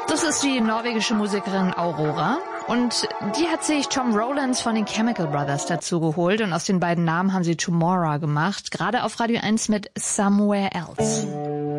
Das ist die norwegische Musikerin Aurora. Und die hat sich Tom Rowlands von den Chemical Brothers dazu geholt. Und aus den beiden Namen haben sie Tomorrow gemacht. Gerade auf Radio 1 mit Somewhere Else.